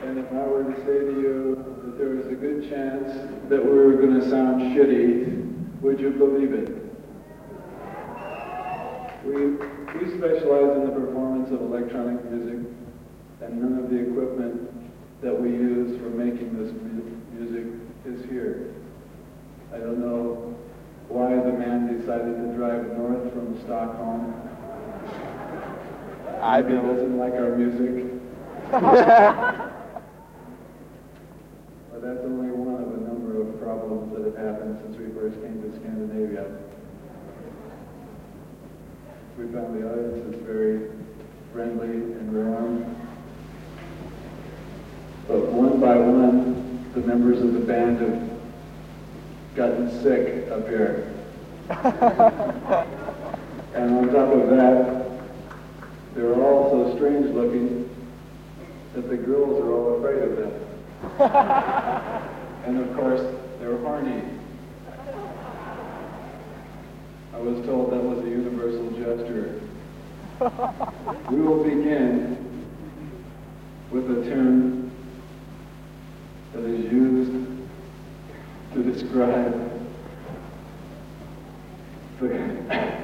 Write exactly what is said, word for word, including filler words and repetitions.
And if I were to say to you that there was a good chance that we were going to sound shitty, would you believe it? We, we specialize in the performance of electronic music, and none of the equipment that we use for making this mu music is here. I don't know why the man decided to drive north from Stockholm. I Maybe he doesn't like our music. But that's only one of a number of problems that have happened since we first came to Scandinavia. We found the audience is very friendly and warm. But one by one, the members of the band have gotten sick up here. And on top of that, they're all so strange looking that the girls are all afraid of them. And of course, they're horny. I was told that was a universal gesture. We will begin with a term that is used to describe the